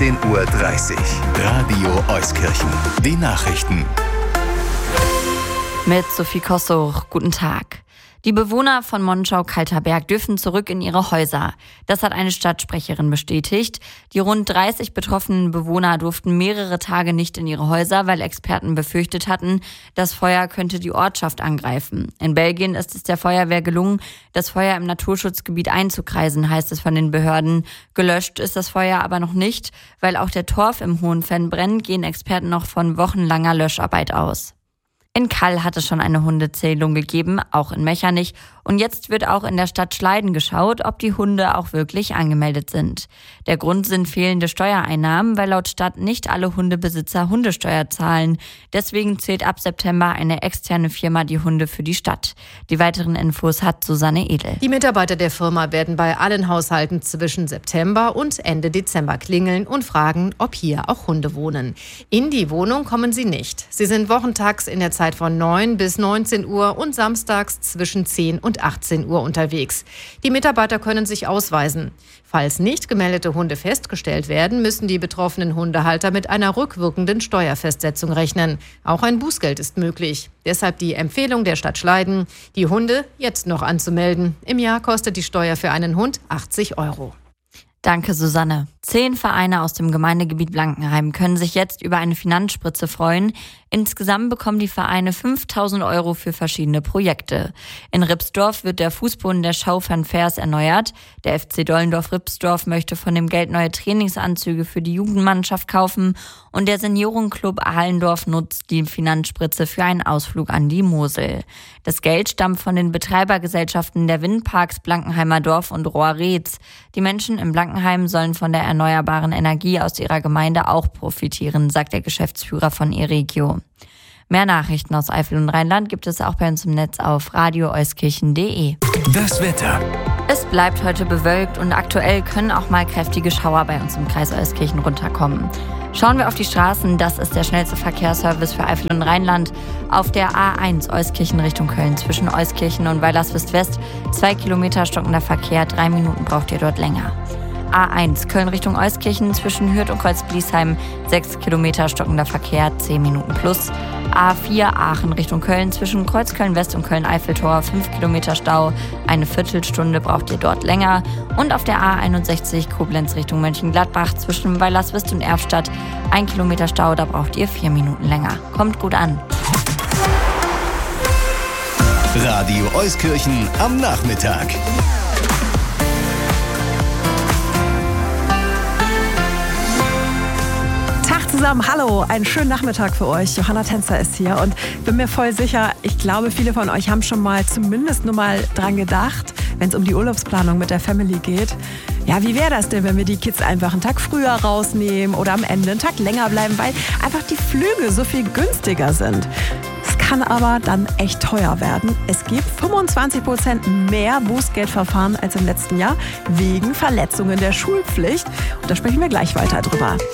16:30 Uhr. Radio Euskirchen. Die Nachrichten. Mit Sophie Kossuch. Guten Tag. Die Bewohner von Monschau-Kalterberg dürfen zurück in ihre Häuser. Das hat eine Stadtsprecherin bestätigt. Die rund 30 betroffenen Bewohner durften mehrere Tage nicht in ihre Häuser, weil Experten befürchtet hatten, das Feuer könnte die Ortschaft angreifen. In Belgien ist es der Feuerwehr gelungen, das Feuer im Naturschutzgebiet einzukreisen, heißt es von den Behörden. Gelöscht ist das Feuer aber noch nicht. Weil auch der Torf im Hohenfenn brennt, gehen Experten noch von wochenlanger Löscharbeit aus. In Kall hat es schon eine Hundezählung gegeben, auch in Mechernich. Und jetzt wird auch in der Stadt Schleiden geschaut, ob die Hunde auch wirklich angemeldet sind. Der Grund sind fehlende Steuereinnahmen, weil laut Stadt nicht alle Hundebesitzer Hundesteuer zahlen. Deswegen zählt ab September eine externe Firma die Hunde für die Stadt. Die weiteren Infos hat Susanne Edel. Die Mitarbeiter der Firma werden bei allen Haushalten zwischen September und Ende Dezember klingeln und fragen, ob hier auch Hunde wohnen. In die Wohnung kommen sie nicht. Sie sind wochentags in der Zeit von 9 bis 19 Uhr und samstags zwischen 10 und 18 Uhr unterwegs. Die Mitarbeiter können sich ausweisen. Falls nicht gemeldete Hunde festgestellt werden, müssen die betroffenen Hundehalter mit einer rückwirkenden Steuerfestsetzung rechnen. Auch ein Bußgeld ist möglich. Deshalb die Empfehlung der Stadt Schleiden, die Hunde jetzt noch anzumelden. Im Jahr kostet die Steuer für einen Hund 80 Euro. Danke, Susanne. 10 Vereine aus dem Gemeindegebiet Blankenheim können sich jetzt über eine Finanzspritze freuen. Insgesamt bekommen die Vereine 5.000 Euro für verschiedene Projekte. In Ripsdorf wird der Fußboden der Schaufanfairs erneuert. Der FC Dollendorf-Ripsdorf möchte von dem Geld neue Trainingsanzüge für die Jugendmannschaft kaufen. Und der Seniorenclub Hallendorf nutzt die Finanzspritze für einen Ausflug an die Mosel. Das Geld stammt von den Betreibergesellschaften der Windparks Blankenheimer Dorf und Rohrretz. Die Menschen in Blankenheim sollen von der erneuerbaren Energie aus ihrer Gemeinde auch profitieren, sagt der Geschäftsführer von eRegio. Mehr Nachrichten aus Eifel und Rheinland gibt es auch bei uns im Netz auf radioeuskirchen.de. Das Wetter. Es bleibt heute bewölkt und aktuell können auch mal kräftige Schauer bei uns im Kreis Euskirchen runterkommen. Schauen wir auf die Straßen, das ist der schnellste Verkehrsservice für Eifel und Rheinland. Auf der A1 Euskirchen Richtung Köln zwischen Euskirchen und Weilerswist-West 2 Kilometer stockender Verkehr, 3 Minuten braucht ihr dort länger. A1 Köln Richtung Euskirchen zwischen Hürth und Kreuz-Bliesheim 6 Kilometer stockender Verkehr, 10 Minuten plus. A4 Aachen Richtung Köln zwischen Kreuzköln-West und Köln-Eiffeltor 5 Kilometer Stau, eine Viertelstunde braucht ihr dort länger. Und auf der A61 Koblenz Richtung Mönchengladbach zwischen Weilerswist und Erfstadt 1 Kilometer Stau, da braucht ihr 4 Minuten länger. Kommt gut an. Radio Euskirchen am Nachmittag. Zusammen, hallo, einen schönen Nachmittag für euch. Johanna Tänzer ist hier und bin mir voll sicher, ich glaube, viele von euch haben schon mal zumindest nur mal dran gedacht, wenn es um die Urlaubsplanung mit der Family geht. Ja, wie wäre das denn, wenn wir die Kids einfach einen Tag früher rausnehmen oder am Ende einen Tag länger bleiben, weil einfach die Flüge so viel günstiger sind. Es kann aber dann echt teuer werden. Es gibt 25% mehr Bußgeldverfahren als im letzten Jahr wegen Verletzungen der Schulpflicht. Und da sprechen wir gleich weiter drüber.